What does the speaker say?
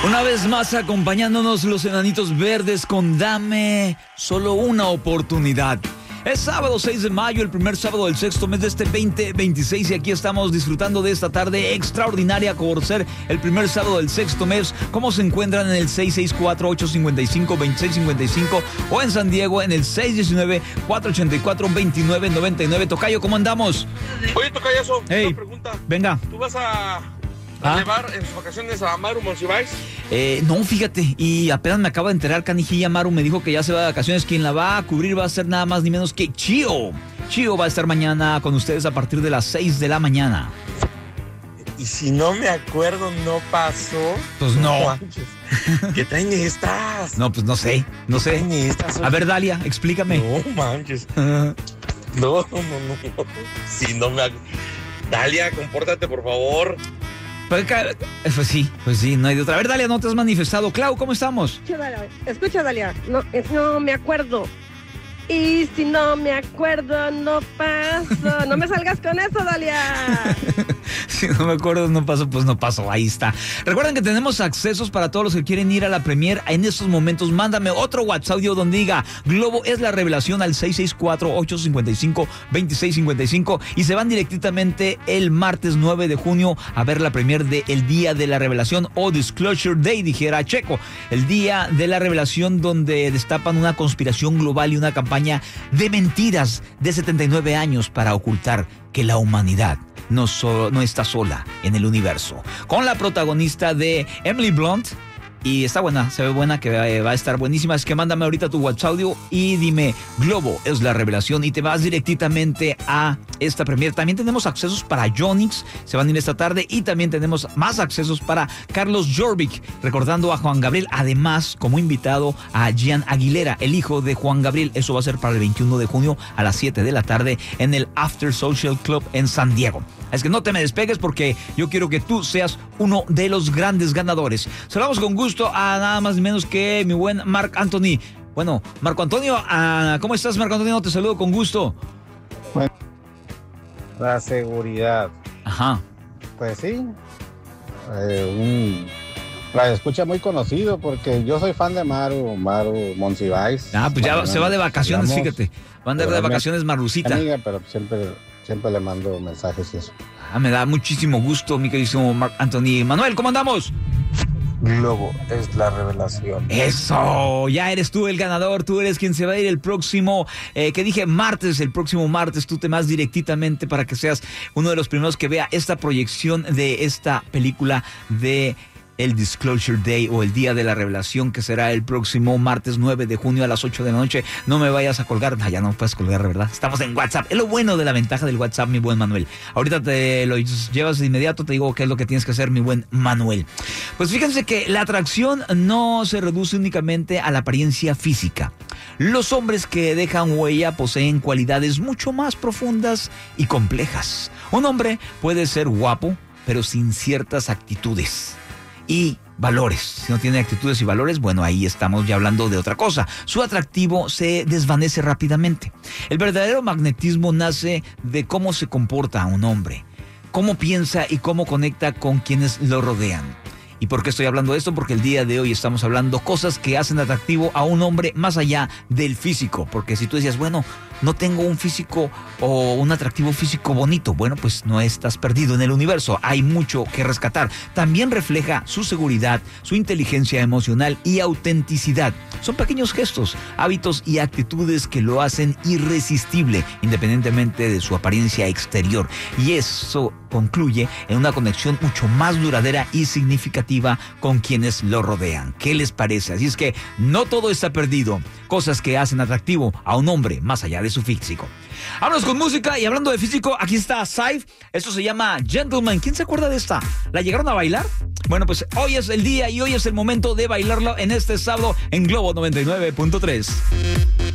Una vez más acompañándonos los Enanitos Verdes con Dame solo una oportunidad. Es sábado 6 de mayo, el primer sábado del sexto mes de este 2026 y aquí estamos disfrutando de esta tarde extraordinaria por ser el primer sábado del sexto mes. ¿Cómo se encuentran en el 664-855-2655 o en San Diego en el 619-484-2999? Tocayo, ¿cómo andamos? Oye, Tocayazo, hey, una pregunta. Venga. ¿Tú vas a llevar en sus vacaciones a Maru Monsiváis? No, fíjate, y apenas me acabo de enterar, Canijilla. Maru me dijo que ya se va de vacaciones. Quien la va a cubrir va a ser nada más ni menos que Chío. Chío va a estar mañana con ustedes a partir de las 6 de la mañana. Y si no me acuerdo, no pasó. Pues no. Manches. ¿Qué traen estas? No, pues no sé. Traen estas? A ver, Dalia, explícame. No manches. No. Si no me Dalia, compórtate, por favor. Pues sí, no hay de otra. A ver, Dalia, no te has manifestado. Clau, ¿cómo estamos? Escucha, Dalia, no me acuerdo. Y si no me acuerdo, no paso. No me salgas con eso, Dalia. Si no me acuerdo, no paso, pues no paso. Ahí está. Recuerden que tenemos accesos para todos los que quieren ir a la premier. En estos momentos, mándame otro WhatsApp audio donde diga Globo es la revelación al 664-855-2655 y se van directamente el martes 9 de junio a ver la premier de El Día de la Revelación o Disclosure Day, dijera Checo. El Día de la Revelación, donde destapan una conspiración global y una campaña de mentiras de 79 años para ocultar que la humanidad no está sola en el universo. Con la protagonista de Emily Blunt. Y está buena, se ve buena, que va a estar buenísima. Es que mándame ahorita tu WhatsApp audio y dime Globo es la revelación y te vas directamente a esta premier. También tenemos accesos para Jonix, se van a ir esta tarde, y también tenemos más accesos para Carlos Jorvik, recordando a Juan Gabriel, además como invitado a Gian Aguilera, el hijo de Juan Gabriel. Eso va a ser para el 21 de junio a las 7 de la tarde en el After Social Club en San Diego. Es que no te me despegues porque yo quiero que tú seas uno de los grandes ganadores. Saludamos con gusto a nada más ni menos que mi buen Marc Anthony. Bueno, Marco Antonio, ¿cómo estás, Marco Antonio? Te saludo con gusto. Bueno, la seguridad. Ajá. Pues sí. La escucha muy conocido porque yo soy fan de Maru Monsiváis. Pues ya se va de vacaciones, fíjate. Va a andar de vacaciones Marlucita. Amiga, pero siempre le mando mensajes y eso. Me da muchísimo gusto, mi queridísimo Marc Anthony. Manuel, ¿cómo andamos? Globo es la revelación. Eso, ya eres tú el ganador, tú eres quien se va a ir el próximo, martes, el próximo martes, tú te vas directamente para que seas uno de los primeros que vea esta proyección de esta película de el Disclosure Day o el Día de la Revelación, que será el próximo martes 9 de junio a las 8 de la noche. No me vayas a colgar. Ya no puedes colgar, ¿verdad? Estamos en WhatsApp. Es lo bueno de la ventaja del WhatsApp, mi buen Manuel. Ahorita te lo llevas de inmediato, te digo qué es lo que tienes que hacer, mi buen Manuel. Pues fíjense que la atracción no se reduce únicamente a la apariencia física. Los hombres que dejan huella poseen cualidades mucho más profundas y complejas. Un hombre puede ser guapo, pero sin ciertas actitudes y valores. Si no tiene actitudes y valores, bueno, ahí estamos ya hablando de otra cosa. Su atractivo se desvanece rápidamente. El verdadero magnetismo nace de cómo se comporta un hombre, cómo piensa y cómo conecta con quienes lo rodean. ¿Y por qué estoy hablando de esto? Porque el día de hoy estamos hablando cosas que hacen atractivo a un hombre más allá del físico. Porque si tú decías, bueno, no tengo un físico o un atractivo físico bonito, bueno, pues no estás perdido en el universo. Hay mucho que rescatar. También refleja su seguridad, su inteligencia emocional y autenticidad. Son pequeños gestos, hábitos y actitudes que lo hacen irresistible, independientemente de su apariencia exterior. Y eso concluye en una conexión mucho más duradera y significativa con quienes lo rodean. ¿Qué les parece? Así es que no todo está perdido. Cosas que hacen atractivo a un hombre más allá de su físico. Vámonos con música, y hablando de físico, aquí está Saif. Esto se llama Gentleman. ¿Quién se acuerda de esta? ¿La llegaron a bailar? Bueno, pues hoy es el día y hoy es el momento de bailarlo en este sábado en Globo 99.3.